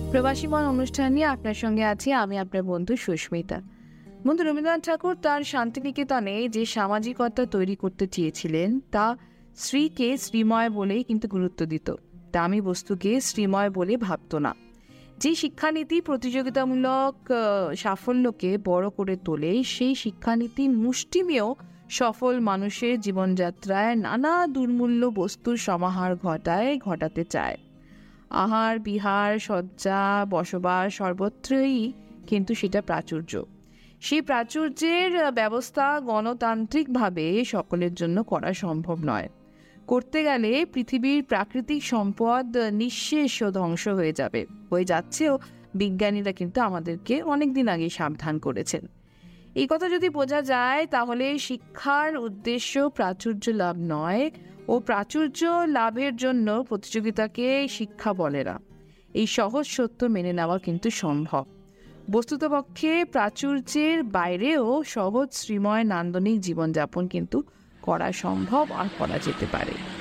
প্রবাসী মন অনুষ্ঠান নিয়ে আপনার সঙ্গে আছি আমি আপনার বন্ধু সুস্মিতা। বন্ধু, রবীন্দ্রনাথ ঠাকুর তার শান্তিনিকেতনে যে সামাজিকতা তৈরি করতে চেয়েছিলেন তা স্ত্রীকে শ্রীময় বলেই কিন্তু গুরুত্ব দিত। দামি বস্তুকে শ্রীময় বলে ভাবত না। যে শিক্ষানীতি প্রতিযোগিতামূলক সাফল্যকে বড় করে তোলে, সেই শিক্ষানীতি মুষ্টিমেয় সফল মানুষের জীবনযাত্রায় নানা দুর্মূল্য বস্তুর সমাহার ঘটাতে চায়। আহার বিহার শয্যা বসবাস সর্বত্রই কিন্তু সেটা প্রাচুর্য। সেই প্রাচুর্যের ব্যবস্থা গণতান্ত্রিকভাবে সকলের জন্য করা সম্ভব নয়। করতে গেলে পৃথিবীর প্রাকৃতিক সম্পদ নিঃশেষ ও ধ্বংস হয়ে যাচ্ছেও। বিজ্ঞানীরা কিন্তু আমাদেরকে অনেকদিন আগে সাবধান করেছেন। এই কথা যদি বোঝা যায় তাহলে শিক্ষার উদ্দেশ্য প্রাচুর্য লাভ নয়, ও প্রাচুর্য লাভের জন্য প্রতিযোগিতাকে শিক্ষা বলে না। এই সহজ সত্য মেনে নেওয়া কিন্তু সম্ভব। বস্তুতপক্ষে প্রাচুর্যের বাইরেও সহজ শ্রীময় নান্দনিক জীবনযাপন কিন্তু করা সম্ভব আর করা যেতে পারে।